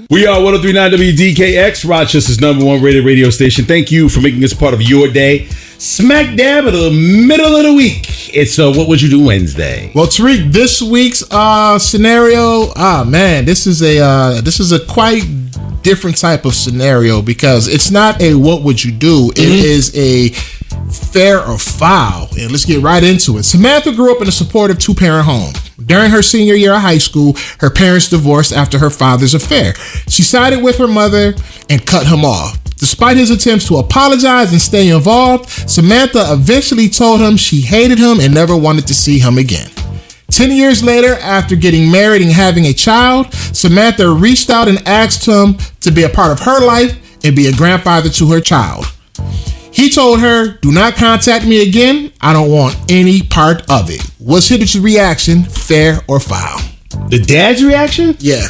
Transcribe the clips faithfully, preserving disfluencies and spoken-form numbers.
We are one oh three point nine W D K X, Rochester's number one rated radio station. Thank you for making us part of your day. Smack dab in the middle of the week. It's uh, What Would You Do Wednesday. Well, Tariq, this week's uh, scenario, ah man, this is a uh, this is a quite different type of scenario because it's not a what would you do. It mm-hmm. is a fair or foul. And let's get right into it. Samantha grew up in a supportive two-parent home. During her senior year of high school, her parents divorced after her father's affair. She sided with her mother and cut him off. Despite his attempts to apologize and stay involved, Samantha eventually told him she hated him and never wanted to see him again. Ten years later, after getting married and having a child, Samantha reached out and asked him to be a part of her life and be a grandfather to her child. He told her, "Do not contact me again. I don't want any part of it." What's his reaction, fair or foul? The dad's reaction? Yeah.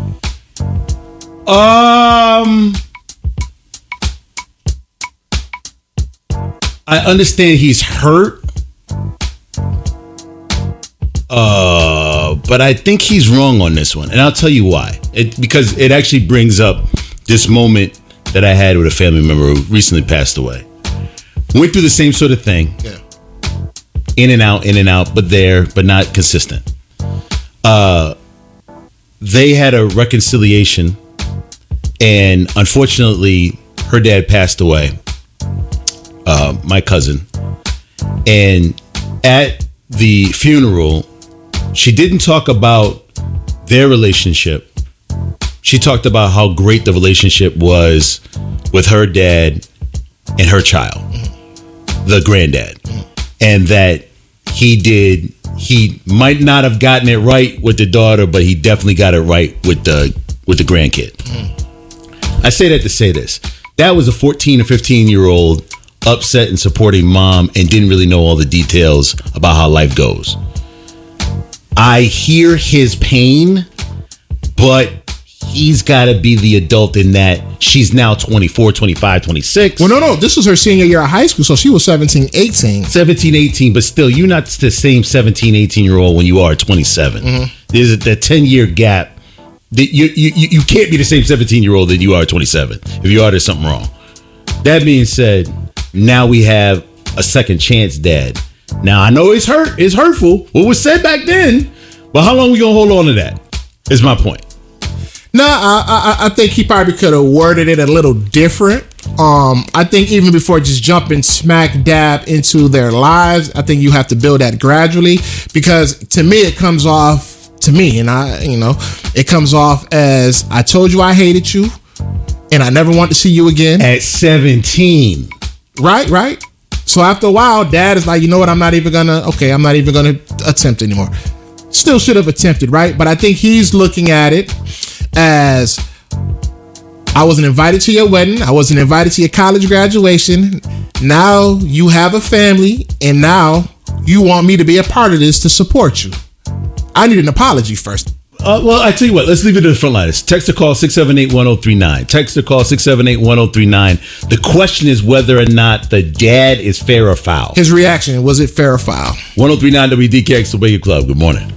Um, I understand he's hurt. Uh, but I think he's wrong on this one. And I'll tell you why. It, because it actually brings up this moment that I had with a family member who recently passed away. Went through the same sort of thing. Yeah. In and out, in and out, but there, but not consistent. Uh, they had a reconciliation, and unfortunately, her dad passed away. Uh, my cousin. And at the funeral, she didn't talk about their relationship. She talked about how great the relationship was with her dad and her child, the granddad, and that he did, he might not have gotten it right with the daughter, but he definitely got it right with the with the grandkid. I say that to say this. That was a fourteen or fifteen year old upset and supporting mom and didn't really know all the details about how life goes. I hear his pain, but he's got to be the adult in that. She's now twenty-four, twenty-five, twenty-six. Well, no, no. This was her senior year of high school, so she was seventeen, eighteen. seventeen, eighteen, but still, you're not the same seventeen, eighteen-year-old when you are twenty-seven. Mm-hmm. There's a, that ten-year gap. That you, you, you can't be the same seventeen-year-old that you are twenty-seven. If you are, there's something wrong. That being said, now we have a second chance dad. Now, I know it's hurt. It's hurtful. What was said back then, but how long are we going to hold on to that? Is my point. No, I, I I think he probably could have worded it a little different. Um, I think even before just jumping smack dab into their lives, I think you have to build that gradually, because to me it comes off to me, and I, you know, it comes off as, I told you I hated you, and I never want to see you again. At seventeen, right, right. So after a while, dad is like, you know what? I'm not even gonna. Okay, I'm not even gonna attempt anymore. Still should have attempted, right? But I think he's looking at it as, I wasn't invited to your wedding. I wasn't invited to your college graduation. Now you have a family, and now you want me to be a part of this to support you. I need an apology first. Uh, well, I tell you what, let's leave it to the front liners. Text or call six seven eight, one oh three nine. Text or call six seven eight, one oh three nine. The question is whether or not the dad is fair or foul. His reaction, was it fair or foul? one oh three nine W D K X, the Wake Up Club. Good morning.